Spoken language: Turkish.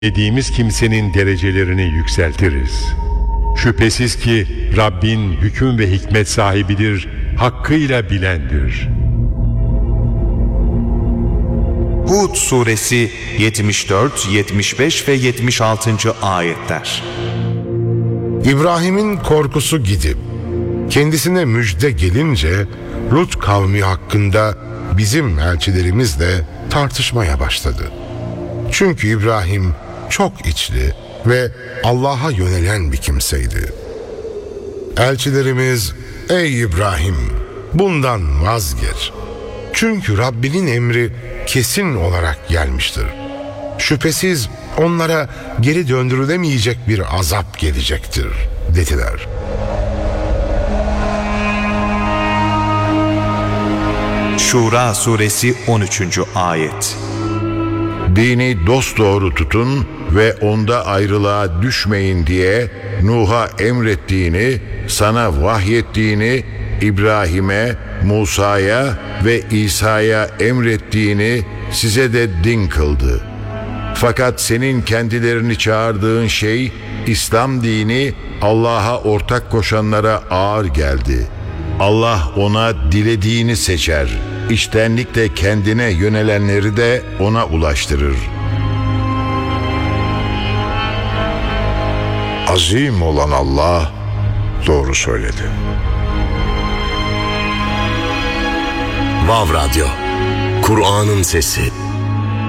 dediğimiz kimsenin derecelerini yükseltiriz. Şüphesiz ki Rabbin hüküm ve hikmet sahibidir, hakkıyla bilendir. Hud suresi 74, 75 ve 76. ayetler. İbrahim'in korkusu gidip kendisine müjde gelince Lut kavmi hakkında bizim elçilerimizle tartışmaya başladı. Çünkü İbrahim çok içli ve Allah'a yönelen bir kimseydi. Elçilerimiz, ey İbrahim, bundan vazgeç. Çünkü Rabbinin emri kesin olarak gelmiştir. Şüphesiz onlara geri döndürülemeyecek bir azap gelecektir, dediler. Şura suresi 13. ayet. Dini dosdoğru tutun ve onda ayrılığa düşmeyin diye Nuh'a emrettiğini, sana vahyettiğini, İbrahim'e, Musa'ya ve İsa'ya emrettiğini size de din kıldı. Fakat senin kendilerini çağırdığın şey, İslam dini Allah'a ortak koşanlara ağır geldi. Allah ona dilediğini seçer. İçtenlikle kendine yönelenleri de ona ulaştırır. Azim olan Allah doğru söyledi. Vav Radyo, Kur'an'ın sesi.